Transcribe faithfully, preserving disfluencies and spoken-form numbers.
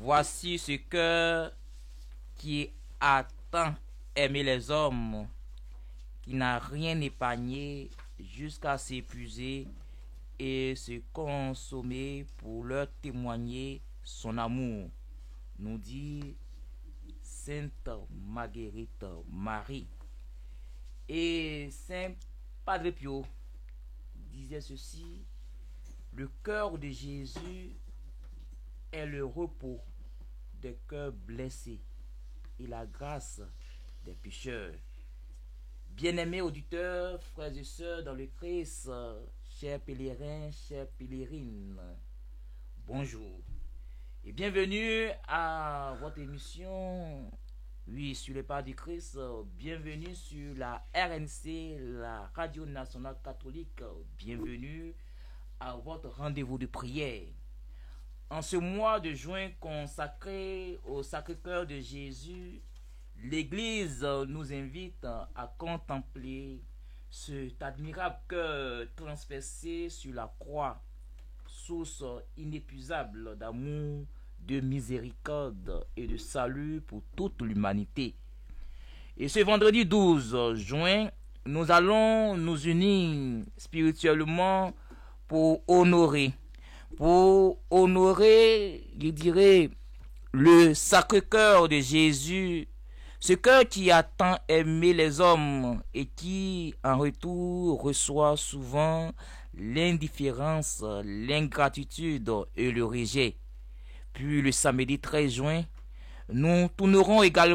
Voici ce cœur qui a tant aimé les hommes, qui n'a rien épargné jusqu'à s'épuiser et se consommer pour leur témoigner son amour, nous dit Sainte Marguerite Marie. Et Saint Padre Pio disait ceci: le cœur de Jésus est le repos des cœurs blessés et la grâce des pécheurs. Bien-aimés auditeurs, frères et sœurs dans le Christ, chers pèlerins, chères pèlerines, bonjour et bienvenue à votre émission, oui, sur les pas du Christ. Bienvenue sur la R N C, la Radio Nationale Catholique. Bienvenue à votre rendez-vous de prière. En ce mois de juin consacré au Sacré-Cœur de Jésus, l'Église nous invite à contempler cet admirable cœur transpercé sur la croix, source inépuisable d'amour, de miséricorde et de salut pour toute l'humanité. Et ce vendredi douze juin, nous allons nous unir spirituellement pour honorer, pour honorer, je dirais, le Sacré-Cœur de Jésus, ce cœur qui a tant aimé les hommes et qui, en retour, reçoit souvent l'indifférence, l'ingratitude et le rejet. Puis le samedi treize juin, nous tournerons également